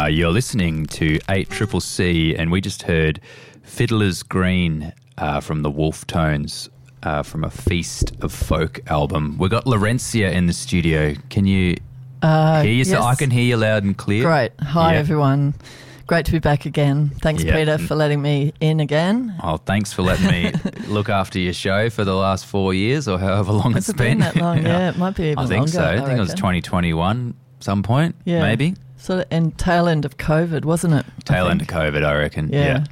You're listening to 8CCC, and we just heard Fiddler's Green from the Wolf Tones from a Feast of Folk album. We've got Laurencia in the studio. Can you hear you? Yes. So I can hear you loud and clear. Great. Hi, everyone. Great to be back again. Thanks, Peter, for letting me in again. Oh, thanks for letting me look after your show for the last 4 years or however long it's been. Has it been that long? Yeah, it might be even longer. I think so. I think it was 2021 some point, maybe. Sort of in tail end of COVID, wasn't it? Tail end of COVID, I reckon. Yeah.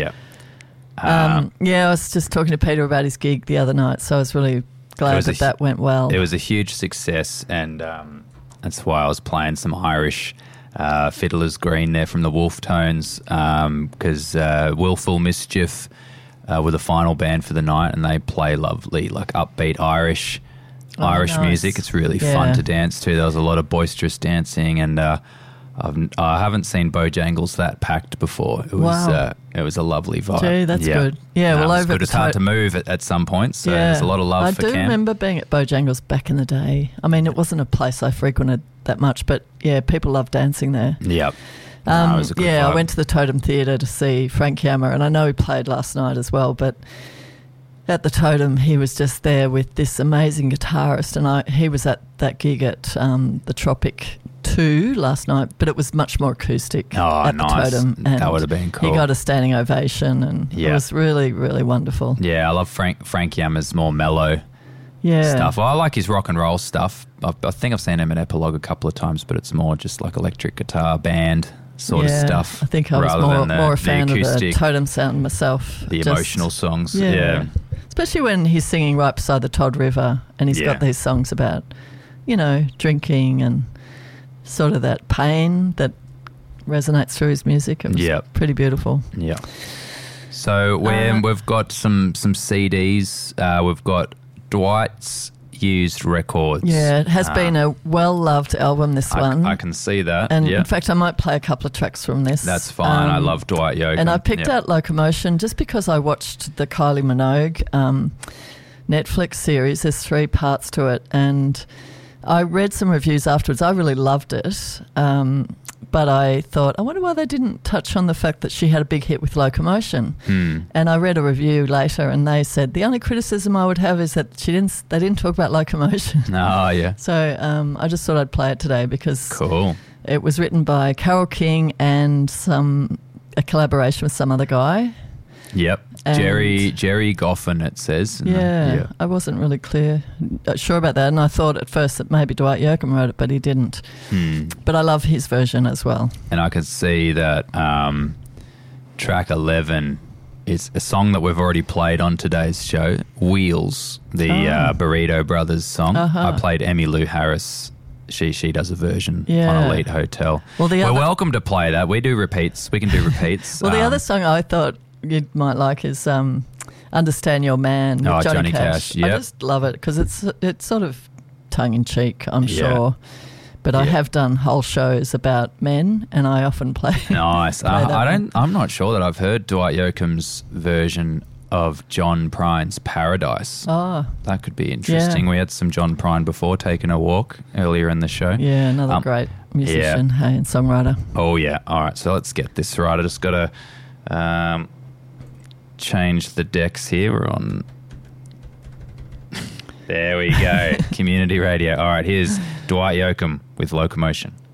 I was just talking to Peter about his gig the other night, so I was really glad that went well. It was a huge success, and that's why I was playing some Irish Fiddler's Green there from the Wolf Tones, because Willful Mischief were the final band for the night, and they play lovely, like upbeat Irish music. It's really fun to dance to. There was a lot of boisterous dancing, and I haven't seen Bojangles that packed before. It was a lovely vibe. Gee, that's good. Yeah, well, over it's hard to move at some points, so there's a lot of love for Cam. I do remember being at Bojangles back in the day. I mean, it wasn't a place I frequented that much, but people love dancing there. Yep. It was a good vibe. I went to the Totem Theatre to see Frank Yammer, and I know he played last night as well, but at the Totem, he was just there with this amazing guitarist, and he was at that gig at the Tropic 2 last night, but it was much more acoustic at the Totem. And that would have been cool. He got a standing ovation, and it was really, really wonderful. Yeah, I love Frank Yammer's more mellow stuff. I like his rock and roll stuff. I think I've seen him at Epilogue a couple of times, but it's more just like electric guitar band sort of stuff. I think I was more a fan of the Totem sound myself. The emotional songs. Yeah. Especially when he's singing right beside the Todd River, and he's got these songs about, drinking and sort of that pain that resonates through his music. It was pretty beautiful. Yeah. So we've got some CDs. We've got Dwight's Used Records. Yeah, it has been a well-loved album, this one. I can see that. And in fact, I might play a couple of tracks from this. That's fine. I love Dwight Yoakam. And I picked out Locomotion just because I watched the Kylie Minogue Netflix series. There's 3 parts to it, and I read some reviews afterwards. I really loved it, but I thought, I wonder why they didn't touch on the fact that she had a big hit with Locomotion. And I read a review later, and they said the only criticism I would have is that they didn't talk about Locomotion. Oh, yeah. So I just thought I'd play it today because it was written by Carole King and a collaboration with some other guy. Yep. And Jerry Goffin, it says. I wasn't really sure about that, and I thought at first that maybe Dwight Yoakam wrote it, but he didn't. But I love his version as well. And I could see that track 11 is a song that we've already played on today's show, Wheels, the Burrito Brothers song. I played Emmylou Harris. She does a version on Elite Hotel. Well, we're welcome to play that. We do repeats. We can do repeats. Well, the other song I thought you might like is Understand Your Man with Johnny Cash. Yep. I just love it because it's sort of tongue-in-cheek, I'm sure. But I have done whole shows about men, and I often play. Nice. I'm not sure that I've heard Dwight Yoakam's version of John Prine's Paradise. Oh, that could be interesting. We had some John Prine before, taking a walk earlier in the show. Yeah, another great musician, and songwriter. Oh yeah. All right. So let's get this right. I just got to change the decks here. We're on. There we go. Community radio. All right, here's Dwight Yoakam with Locomotion.